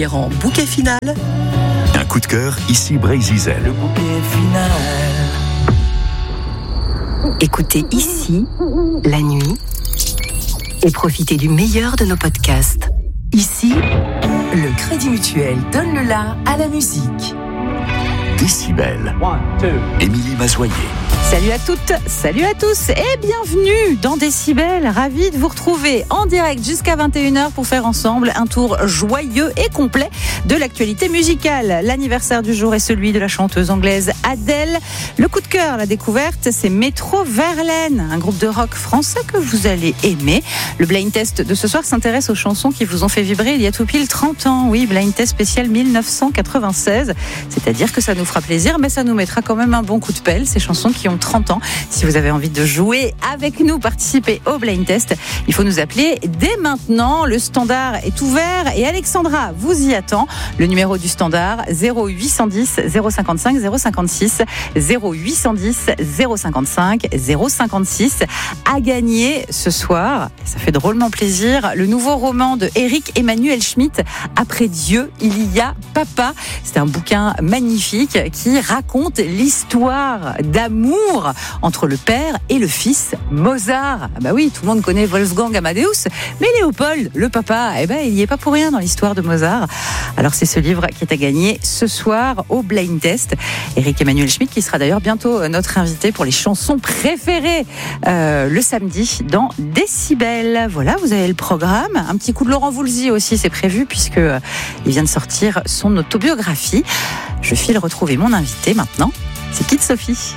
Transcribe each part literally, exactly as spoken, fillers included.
En bouquet final. Un coup de cœur, ici Brésil. Le bouquet final. Écoutez ici, la nuit, et profitez du meilleur de nos podcasts. Ici, le Crédit Mutuel donne le la à la musique. Décibel. Émilie Mazoyer. Salut à toutes, salut à tous et bienvenue dans Décibel. Ravi de vous retrouver en direct jusqu'à vingt et une heures pour faire ensemble un tour joyeux et complet de l'actualité musicale. L'anniversaire du jour est celui de la chanteuse anglaise Adele. Le coup de cœur, la découverte, c'est Metro Verlaine, un groupe de rock français que vous allez aimer. Le blind test de ce soir s'intéresse aux chansons qui vous ont fait vibrer il y a tout pile trente ans. Oui, blind test spécial dix-neuf cent quatre-vingt-seize. C'est-à-dire que ça nous fera plaisir, mais ça nous mettra quand même un bon coup de pelle. Ces chansons qui ont trente ans. Si vous avez envie de jouer avec nous, participer au blind test, il faut nous appeler dès maintenant. Le standard est ouvert et Alexandra vous y attend. Le numéro du standard zéro huit cent dix zéro cinquante-cinq zéro cinquante-six zéro huit cent dix zéro cinquante-cinq zéro cinquante-six. À gagner ce soir, ça fait drôlement plaisir, le nouveau roman de Éric Emmanuel Schmitt, Après Dieu, il y a papa. C'est un bouquin magnifique qui raconte l'histoire d'amour entre le père et le fils Mozart. Ah bah oui, tout le monde connaît Wolfgang Amadeus, mais Léopold, le papa, eh ben, il n'y est pas pour rien dans l'histoire de Mozart. Alors c'est ce livre qui est à gagner ce soir au blind test. Éric Emmanuel Schmitt qui sera d'ailleurs bientôt notre invité pour les chansons préférées euh, le samedi dans Décibel. Voilà, vous avez le programme. Un petit coup de Laurent Voulzy aussi, c'est prévu puisque euh, il vient de sortir son autobiographie. Je file retrouver mon invité maintenant. C'est Kid Sophie.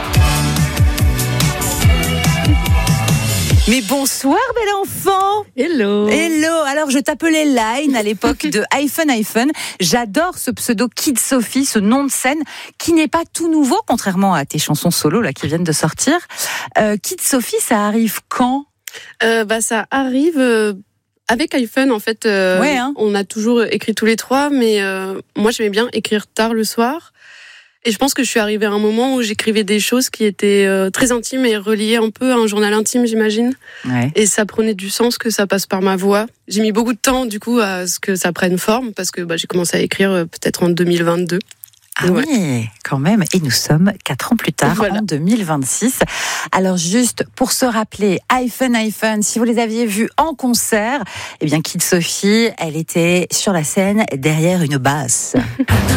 Mais bonsoir, bel enfant. Hello. Hello. Alors, je t'appelais Line à l'époque de Hyphen Hyphen. J'adore ce pseudo Kid Sophie, ce nom de scène qui n'est pas tout nouveau, contrairement à tes chansons solo là qui viennent de sortir. Euh, Kid Sophie, ça arrive quand ? euh, Bah, ça arrive. Euh... Avec Hyphen, en fait, euh, ouais, hein. On a toujours écrit tous les trois, mais euh, moi, j'aimais bien écrire tard le soir. Et je pense que je suis arrivée à un moment où j'écrivais des choses qui étaient euh, très intimes et reliées un peu à un journal intime, j'imagine. Ouais. Et ça prenait du sens que ça passe par ma voix. J'ai mis beaucoup de temps, du coup, à ce que ça prenne forme, parce que bah, j'ai commencé à écrire euh, peut-être en deux mille vingt-deux. Ah ouais. Oui, quand même. Et nous sommes quatre ans plus tard, voilà. En deux mille vingt-six. Alors juste pour se rappeler, Hyphen Hyphen, si vous les aviez vus en concert, eh bien Kid Sophie, elle était sur la scène derrière une basse.